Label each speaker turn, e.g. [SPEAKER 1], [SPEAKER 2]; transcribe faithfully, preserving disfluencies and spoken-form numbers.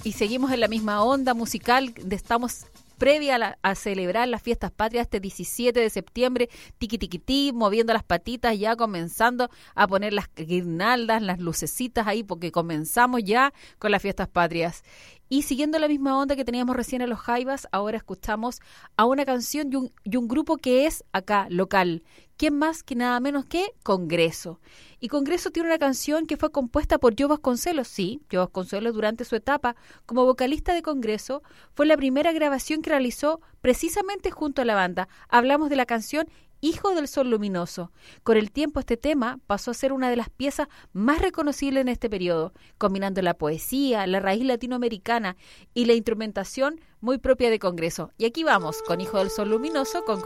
[SPEAKER 1] Y seguimos en la misma onda musical, estamos previa a, la, a celebrar las fiestas patrias este diecisiete de septiembre, tiqui tiquití, moviendo las patitas, ya comenzando a poner las guirnaldas, las lucecitas ahí, porque comenzamos ya con las fiestas patrias. Y siguiendo la misma onda que teníamos recién en los Jaivas, ahora escuchamos a una canción y un, y un grupo que es acá, local. ¿Quién más que nada menos que Congreso? Y Congreso tiene una canción que fue compuesta por Joe Vasconcelos. Sí, Joe Vasconcelos durante su etapa como vocalista de Congreso fue la primera grabación que realizó precisamente junto a la banda. Hablamos de la canción Hijo del Sol Luminoso. Con el tiempo este tema pasó a ser una de las piezas más reconocibles en este periodo, combinando la poesía, la raíz latinoamericana y la instrumentación muy propia de Congreso. Y aquí vamos con Hijo del Sol Luminoso con